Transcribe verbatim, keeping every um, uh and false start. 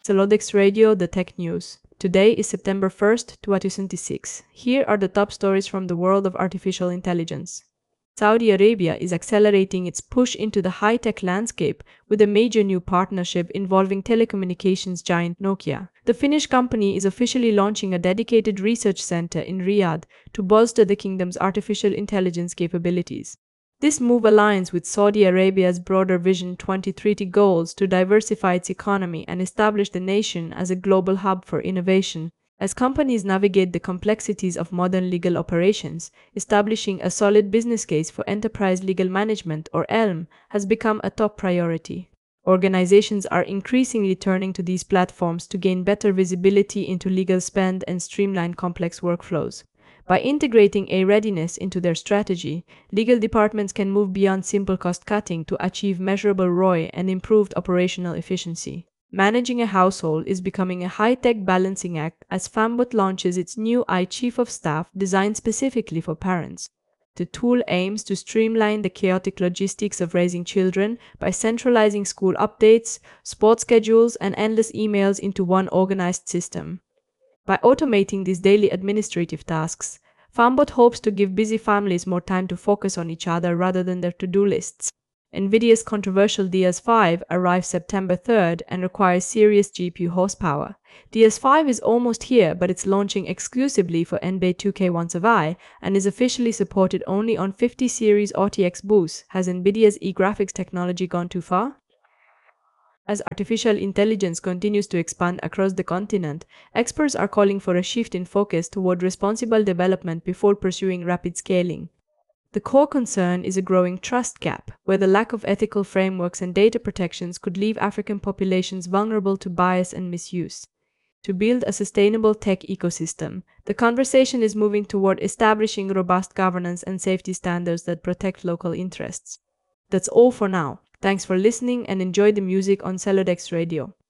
Celodex Radio, the tech news. Today is September first, twenty twenty-six. Here are the top stories from the world of artificial intelligence. Saudi Arabia is accelerating its push into the high-tech landscape with a major new partnership involving telecommunications giant Nokia. The Finnish company is officially launching a dedicated research center in Riyadh to bolster the kingdom's artificial intelligence capabilities. This move aligns with Saudi Arabia's broader Vision twenty thirty goals to diversify its economy and establish the nation as a global hub for innovation. As companies navigate the complexities of modern legal operations, establishing a solid business case for enterprise legal management, or E L M, has become a top priority. Organizations are increasingly turning to these platforms to gain better visibility into legal spend and streamline complex workflows. By integrating A I readiness into their strategy, legal departments can move beyond simple cost-cutting to achieve measurable R O I and improved operational efficiency. Managing a household is becoming a high-tech balancing act as Fambot launches its new A I Chief of Staff designed specifically for parents. The tool aims to streamline the chaotic logistics of raising children by centralizing school updates, sports schedules, and endless emails into one organized system. By automating these daily administrative tasks, Fambot hopes to give busy families more time to focus on each other rather than their to-do lists. NVIDIA's controversial D S five arrives September third and requires serious G P U horsepower. D S five is almost here, but it's launching exclusively for N B A two K Survive and is officially supported only on fifty series R T X boosts. Has NVIDIA's e-graphics technology gone too far? As artificial intelligence continues to expand across the continent, experts are calling for a shift in focus toward responsible development before pursuing rapid scaling. The core concern is a growing trust gap, where the lack of ethical frameworks and data protections could leave African populations vulnerable to bias and misuse. To build a sustainable tech ecosystem, the conversation is moving toward establishing robust governance and safety standards that protect local interests. That's all for now. Thanks for listening and enjoy the music on Celodex Radio.